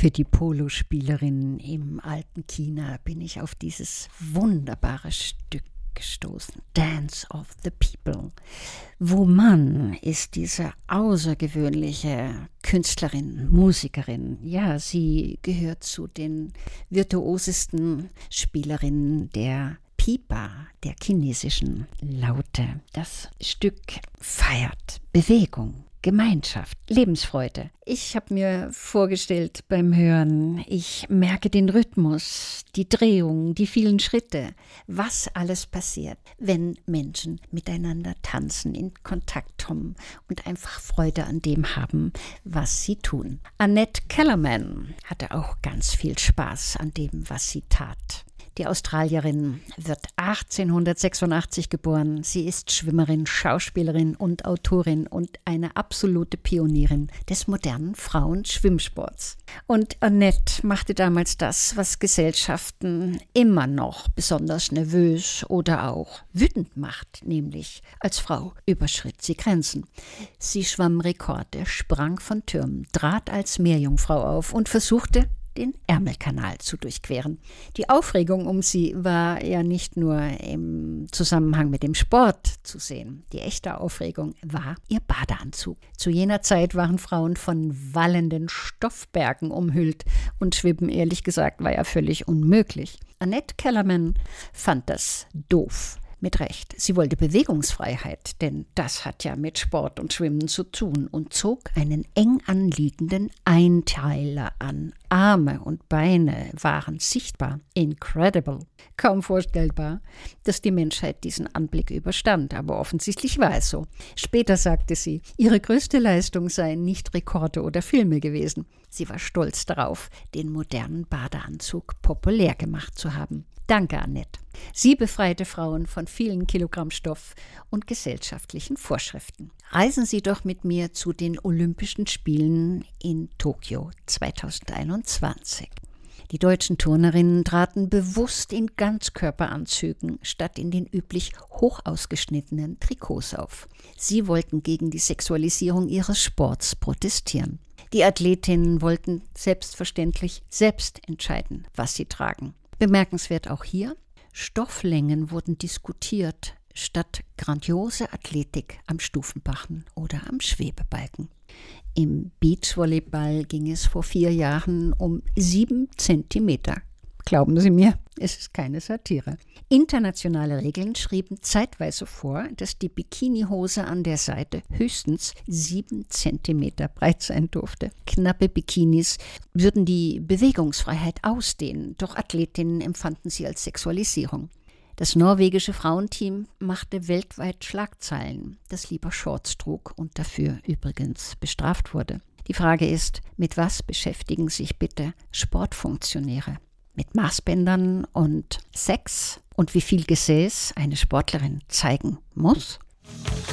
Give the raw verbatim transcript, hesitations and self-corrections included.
Für die Polospielerin im alten China bin ich auf dieses wunderbare Stück gestoßen. Dance of the People. Wu Man ist diese außergewöhnliche Künstlerin, Musikerin. Ja, sie gehört zu den virtuosesten Spielerinnen der Pipa, der chinesischen Laute. Das Stück feiert Bewegung, Gemeinschaft, Lebensfreude. Ich habe mir vorgestellt beim Hören, ich merke den Rhythmus, die Drehung, die vielen Schritte, was alles passiert, wenn Menschen miteinander tanzen, in Kontakt kommen und einfach Freude an dem haben, was sie tun. Annette Kellerman hatte auch ganz viel Spaß an dem, was sie tat. Die Australierin wird achtzehnhundertsechsundachtzig geboren. Sie ist Schwimmerin, Schauspielerin und Autorin und eine absolute Pionierin des modernen Frauenschwimmsports. Und Annette machte damals das, was Gesellschaften immer noch besonders nervös oder auch wütend macht, nämlich als Frau überschritt sie Grenzen. Sie schwamm Rekorde, sprang von Türmen, trat als Meerjungfrau auf und versuchte, den Ärmelkanal zu durchqueren. Die Aufregung um sie war ja nicht nur im Zusammenhang mit dem Sport zu sehen. Die echte Aufregung war ihr Badeanzug. Zu jener Zeit waren Frauen von wallenden Stoffbergen umhüllt und Schwimmen, ehrlich gesagt, war ja völlig unmöglich. Annette Kellerman fand das doof. Mit Recht. Sie wollte Bewegungsfreiheit, denn das hat ja mit Sport und Schwimmen zu tun und zog einen eng anliegenden Einteiler an. Arme und Beine waren sichtbar. Incredible. Kaum vorstellbar, dass die Menschheit diesen Anblick überstand, aber offensichtlich war es so. Später sagte sie, ihre größte Leistung seien nicht Rekorde oder Filme gewesen. Sie war stolz darauf, den modernen Badeanzug populär gemacht zu haben. Danke, Annette. Sie befreite Frauen von vielen Kilogramm Stoff und gesellschaftlichen Vorschriften. Reisen Sie doch mit mir zu den Olympischen Spielen in Tokio zweitausendeinundzwanzig. Die deutschen Turnerinnen traten bewusst in Ganzkörperanzügen statt in den üblich hoch ausgeschnittenen Trikots auf. Sie wollten gegen die Sexualisierung ihres Sports protestieren. Die Athletinnen wollten selbstverständlich selbst entscheiden, was sie tragen. Bemerkenswert auch hier, Stofflängen wurden diskutiert, statt grandiose Athletik am Stufenbarren oder am Schwebebalken. Im Beachvolleyball ging es vor vier Jahren um sieben Zentimeter. Glauben Sie mir, es ist keine Satire. Internationale Regeln schrieben zeitweise vor, dass die Bikinihose an der Seite höchstens sieben Zentimeter breit sein durfte. Knappe Bikinis würden die Bewegungsfreiheit ausdehnen, doch Athletinnen empfanden sie als Sexualisierung. Das norwegische Frauenteam machte weltweit Schlagzeilen, das lieber Shorts trug und dafür übrigens bestraft wurde. Die Frage ist, mit was beschäftigen sich bitte Sportfunktionäre? Mit Maßbändern und Sex und wie viel Gesäß eine Sportlerin zeigen muss?